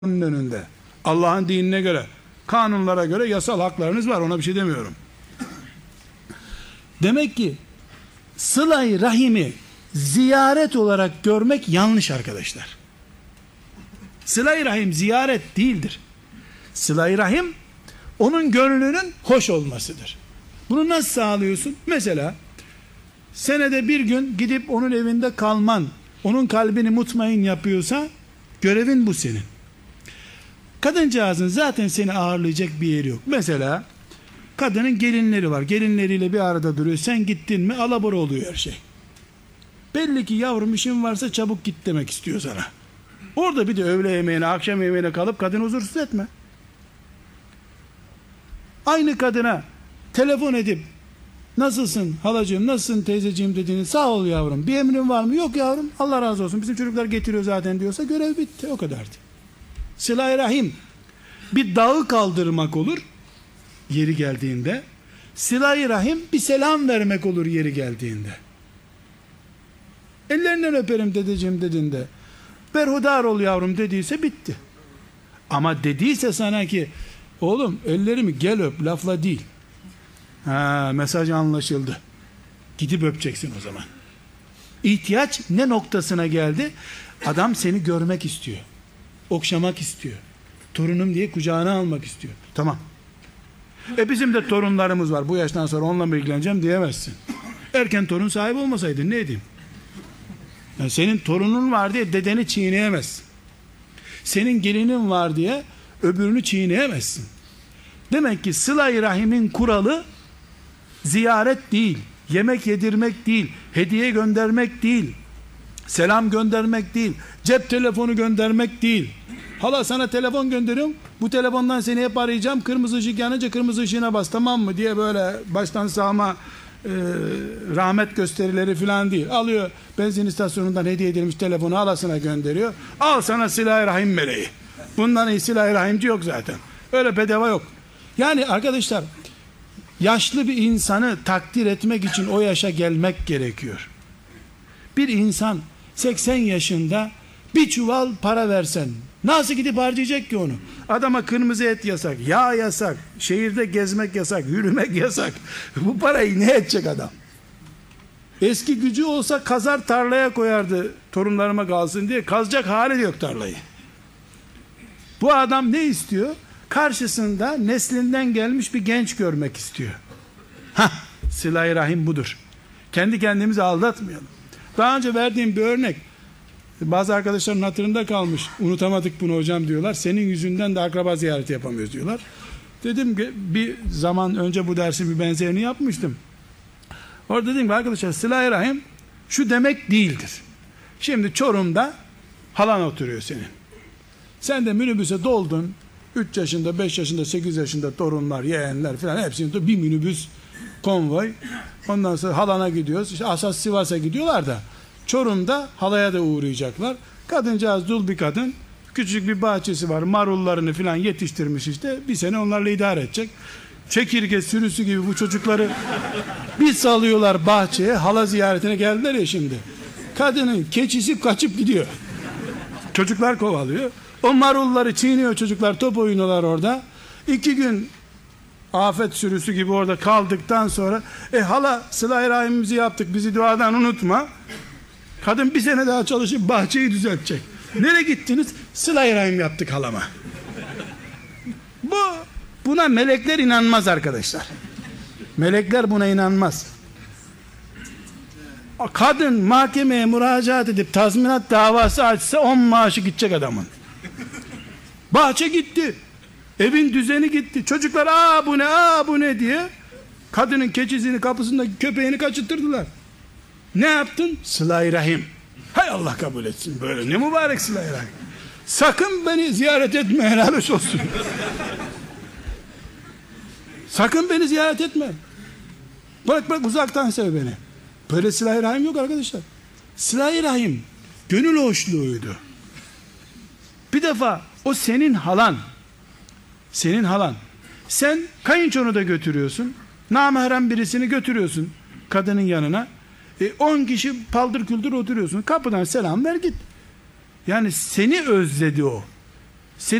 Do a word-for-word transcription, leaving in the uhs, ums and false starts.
önünde. Allah'ın dinine göre, kanunlara göre yasal haklarınız var. Ona bir şey demiyorum. Demek ki sıla-i rahimi ziyaret olarak görmek yanlış arkadaşlar. Sıla-i rahim ziyaret değildir. Sıla-i rahim onun gönlünün hoş olmasıdır. Bunu nasıl sağlıyorsun? Mesela senede bir gün gidip onun evinde kalman, onun kalbini mutmain yapıyorsa görevin bu senin. Kadıncağızın zaten seni ağırlayacak bir yeri yok. Mesela kadının gelinleri var. Gelinleriyle bir arada duruyor. Sen gittin mi alabora oluyor her şey. Belli ki yavrum işin varsa çabuk git demek istiyor sana. Orada bir de öğle yemeğine, akşam yemeğine kalıp kadını huzursuz etme. Aynı kadına telefon edip nasılsın halacığım, nasılsın teyzeciğim dediğini, sağ ol yavrum, bir emrin var mı? Yok yavrum, Allah razı olsun, bizim çocuklar getiriyor zaten diyorsa görev bitti, o kadardı. Sıla-i rahim bir dağı kaldırmak olur yeri geldiğinde. Sıla-i rahim bir selam vermek olur yeri geldiğinde. Ellerinden öperim dedeciğim dediğinde, berhudar ol yavrum dediyse bitti. Ama dediyse sana ki oğlum ellerimi gel öp, lafla değil. Ha, mesaj anlaşıldı. Gidip öpeceksin o zaman. İhtiyaç ne noktasına geldi? Adam seni görmek istiyor. Okşamak istiyor. Torunum diye kucağına almak istiyor. Tamam. E bizim de torunlarımız var. Bu yaştan sonra onunla mı ilgileneceğim diyemezsin. Erken torun sahibi olmasaydın ne edeyim? Yani senin torunun var diye dedeni çiğneyemezsin. Senin gelinin var diye öbürünü çiğneyemezsin. Demek ki sıla-i rahimin kuralı ziyaret değil, yemek yedirmek değil, hediye göndermek değil, selam göndermek değil, cep telefonu göndermek değil. Hala sana telefon gönderiyorum, bu telefondan seni hep arayacağım, kırmızı ışık yanınca kırmızı ışığına bas, tamam mı diye böyle baştan sağma e, rahmet gösterileri falan değil. Alıyor benzin istasyonundan hediye edilmiş telefonu halasına gönderiyor. Al sana sıla-i rahim meleği. Bundan iyi sıla-i rahimci yok zaten. Öyle bedava yok. Yani arkadaşlar, yaşlı bir insanı takdir etmek için o yaşa gelmek gerekiyor. Bir insan seksen yaşında bir çuval para versen nasıl gidip harcayacak ki onu? Adama kırmızı et yasak, yağ yasak, şehirde gezmek yasak, yürümek yasak. Bu parayı ne edecek adam? Eski gücü olsa kazar tarlaya koyardı, torunlarıma kalsın diye. Kazacak hali de yok tarlayı. Bu adam ne istiyor? Karşısında neslinden gelmiş bir genç görmek istiyor. Hah, sıla-i rahim budur. Kendi kendimizi aldatmayalım. Daha önce verdiğim bir örnek, bazı arkadaşların hatırında kalmış. Unutamadık bunu hocam diyorlar. Senin yüzünden de akraba ziyareti yapamıyoruz diyorlar. Dedim ki bir zaman önce bu dersin bir benzerini yapmıştım. Orada dedim ki arkadaşlar, sıla-i rahim şu demek değildir. Şimdi Çorum'da halan oturuyor senin. Sen de minibüse doldun. üç yaşında, beş yaşında, sekiz yaşında torunlar, yeğenler falan hepsini bir minibüs konvoy. Ondan sonra halana gidiyoruz. İşte asas Sivas'a gidiyorlar da Çorum'da halaya da uğrayacaklar. Kadıncağız dul bir kadın. Küçük bir bahçesi var. Marullarını falan yetiştirmiş işte. Bir sene onlarla idare edecek. Çekirge sürüsü gibi bu çocukları bir salıyorlar bahçeye. Hala ziyaretine geldiler ya şimdi. Kadının keçisi kaçıp gidiyor. Çocuklar kovalıyor. O marulları çiğniyor çocuklar, top oynuyorlar orada. İki gün afet sürüsü gibi orada kaldıktan sonra e hala sıla-i rahimimizi yaptık, bizi duadan unutma. Kadın bir sene daha çalışıp bahçeyi düzeltecek. Nereye gittiniz? Sıla-i rahim yaptık halama. Bu buna melekler inanmaz arkadaşlar. Melekler buna inanmaz. Kadın mahkemeye müracaat edip tazminat davası açsa on maaşı gidecek adamın. Bahçe gitti. Evin düzeni gitti. Çocuklar aa bu ne aa bu ne diye kadının keçisini, kapısındaki köpeğini kaçırtırdılar. Ne yaptın? Sıla-i rahim. Hay Allah kabul etsin böyle. Ne mübarek sıla-i rahim. Sakın beni ziyaret etme, helal olsun. Sakın beni ziyaret etme. Bak bak uzaktan sev beni. Böyle sıla-i rahim yok arkadaşlar. Sıla-i rahim gönül hoşluğuydu. Bir defa o senin halan. Senin halan. Sen kayınçonu da götürüyorsun. Namahrem birisini götürüyorsun kadının yanına. E, on kişi paldır küldür oturuyorsun. Kapıdan selam ver git. Yani seni özledi o.